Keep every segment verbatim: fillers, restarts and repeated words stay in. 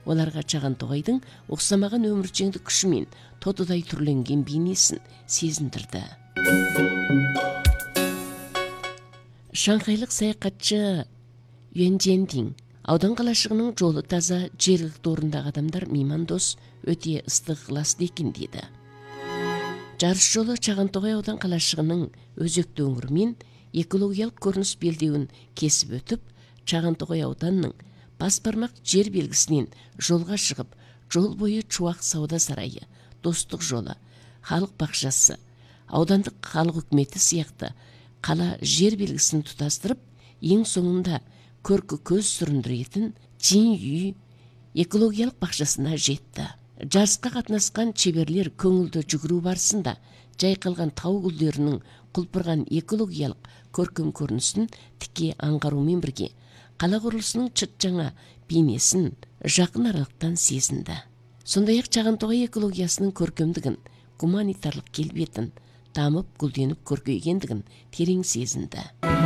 оларга Чаган Тогайдын уксамаган өмүрчеңдик күшү менен тодудай түрленген бейнесин сезиндирди. Шанхайлык саякатчы Юэн Жендин аудан калашыгынын жолу таза, жергиликтүү орундагы адамдар меймандос, өтө ыстык ыласта экен дейди. Жарыш жолу Чаган Тогай аудан калашыгынын өзөктүү өңүрү менен экологиялык көрүнүш белдеуин кесип өтүп, Чаган Тогай ауданынын бас бармак жер белгисинен жолга чыгып, жол бою Чубак сауда сарайы, Достук жолу, Халык бакчасы, аудандык халык өкмөтү сыяктуу кала жер белгисин тутастырып, эң соңунда көркү көз сүрүндүрөтүн Жин үй экологиялык бакчасына жетти. Жарыска катнашкан чеберлер көңүлдүү жүгүрүү барысында жайкалган тау гүлдөрүнүн кулпурган экологиялык көркөм көрүнүшүн тикей аңгаруу менен бирге кала курулусунун чыт жаңа бейнесин жакын аралыктан сезинди. Сондай-ак Чаган Тогай экологиясынын көркөмдүгүн, гуманитарлык келбетин, дамып, гүлдөнүп көркөйгөндүгүн терең сезинди.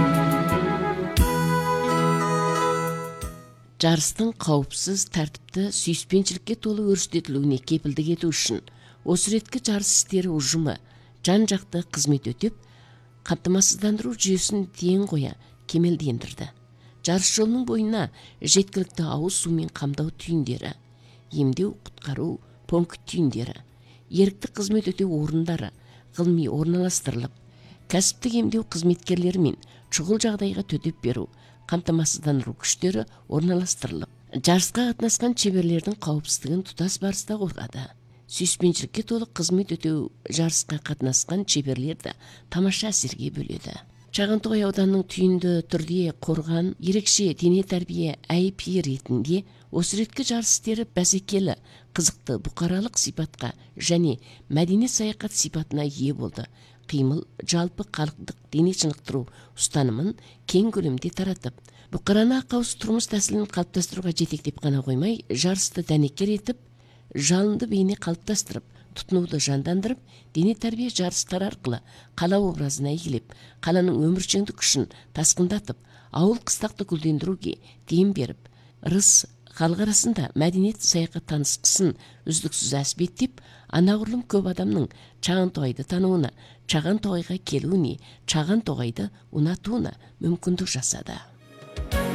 Жарыстын каупсыз, тартипти, сүйүспенчиликке толуу өрүштөтүлүүнү кепилдик этүү үчүн Осуретки жарыс иштери ужуму жан жакты кызмет өтүп, камтамасыздандыруу жүйөсүн тең коя кемелдендирди. Жарыш жолунун боюна жеткиликтүү ауыз суу менен камдоо түйүндөрү, эмдөө, куткаруу пункт түйүндөрү, эрктик кызмет өтүү орундары кылмый орналаштырылып, касыптык эмдөө кызметкерлери менен чугул жагдайга төтөп берүү, камтамасыздандыруу күчтөрү орналаштырылып, жарыска катнашкан чеберлердин каупсыздыгын тутас барыста коргоду. Сүйүспенчиликке толуу кызмет өтүү жарыска катнашкан чеберлерди тамаша әсерге бөлөдү. Чаган Тогай ауданынын түйүндө түрдө корган ерекше дене тарбие ай пи ретинде Осуретки жарыс иштери бәсекелі, кызыктуу букаралык сипатка және мәдениет саякат сипатына ээ болду. Кыймыл жалпы калктык дене чыныктыруу устанымын кең көлөмдө таратып, букараны акыбыз турмуш тасилин калыптастырууга жетектеп гана коймой, жарысты данекер этип, жалынды бейне калыптастырып, тутунууду жандандырып, дене тарбие жарыстары аркылуу кала образына ийгилип, каланын өмүрчөңдүк күчүн таскындатып, ауыл кыстакты гүлдөндүрүүгө дем берип, ырыс халык арасында мәдениет саякат таныскысын үздүксүз аспеттеп, анагурлум көп адамдын Чаган Тогайды танууна, Чаган Тогайга келүүнү, Чаган Тогайды унатууна мүмкүндүк жасады.